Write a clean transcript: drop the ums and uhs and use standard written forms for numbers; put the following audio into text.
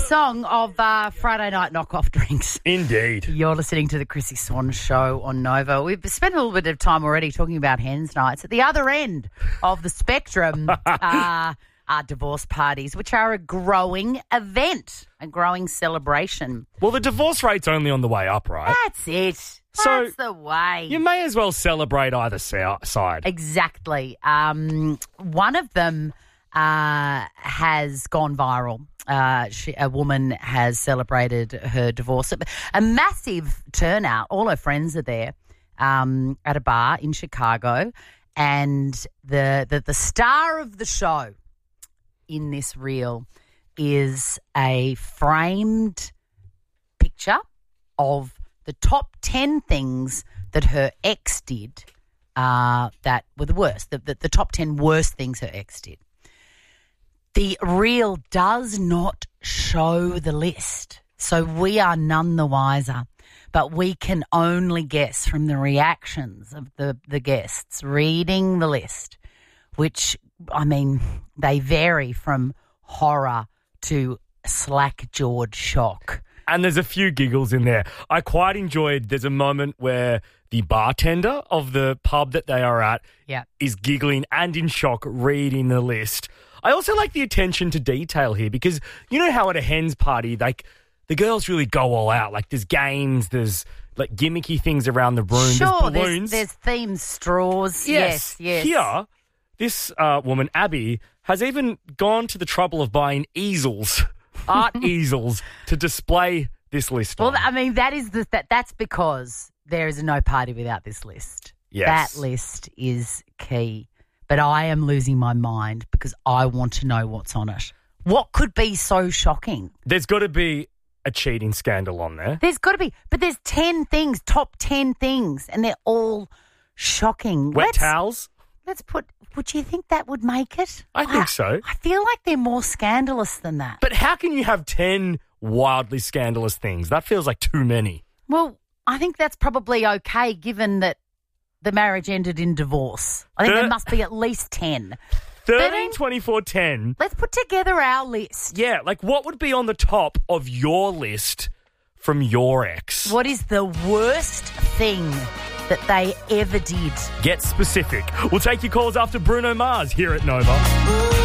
song of Friday night knockoff drinks. Indeed. You're listening to the Chrissy Swan Show on Nova. We've spent a little bit of time already talking about hens nights. At the other end of the spectrum are divorce parties, which are a growing event, a growing celebration. Well, the divorce rate's only on the way up, right? That's it. So That's the way. You may as well celebrate either side. Exactly. One of them has gone viral. A woman has celebrated her divorce. A massive turnout. All her friends are there at a bar in Chicago. And the star of the show in this reel is a framed picture of the top 10 things that her ex did that were the worst, the top 10 worst things her ex did. The reel does not show the list, so we are none the wiser, but we can only guess from the reactions of the guests reading the list, which, I mean, they vary from horror to slack-jawed shock. And there's a few giggles in there. I quite enjoyed, there's a moment where the bartender of the pub that they are at is giggling and in shock reading the list. I also like the attention to detail here because you know how at a hen's party, like the girls really go all out. Like there's games, there's like gimmicky things around the room. Sure, there's balloons. There's themed straws. Yes. Here, this woman, Abby, has even gone to the trouble of buying easels, art easels, to display this list on. Well, I mean, that's because there is no party without this list. Yes. That list is key. But I am losing my mind because I want to know what's on it. What could be so shocking? There's got to be a cheating scandal on there. There's got to be. But there's 10 things, top 10 things, and they're all shocking. Wet towels? Would you think that would make it? I think so. I feel like they're more scandalous than that. But how can you have 10 wildly scandalous things? That feels like too many. Well, I think that's probably okay given that the marriage ended in divorce. I think there must be at least 10. 13, 24, 10. Let's put together our list. Yeah, like what would be on the top of your list from your ex? What is the worst thing that they ever did? Get specific. We'll take your calls after Bruno Mars here at Nova.